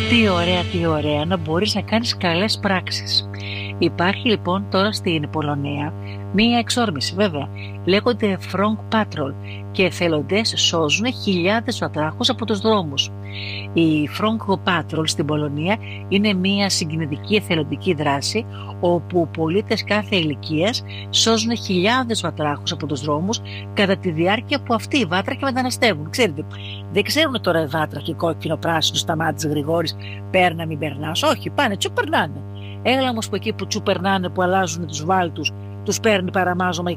Τι ωραία να μπορείς να κάνεις καλές πράξεις. Υπάρχει λοιπόν τώρα στην Πολωνία μία εξόρμηση, βέβαια. Λέγονται Frog Patrol και εθελοντές σώζουν χιλιάδες βατράχους από τους δρόμους. Η Frog Patrol στην Πολωνία είναι μία συγκινητική εθελοντική δράση όπου πολίτες κάθε ηλικίας σώζουν χιλιάδες βατράχους από τους δρόμους κατά τη διάρκεια που αυτοί οι βάτραχοι μεταναστεύουν. Ξέρετε, δεν ξέρουν τώρα οι βάτραχοι κόκκινο, πράσινο, Σταμάτης, Γρηγόρης, πέρνα, μην περνάς. Όχι, πάνε, τσου περνάνε. Έλα όμως που εκεί που τσου περνάνε, που αλλάζουν τους βάλτους, τους παίρνει παραμάζωμα η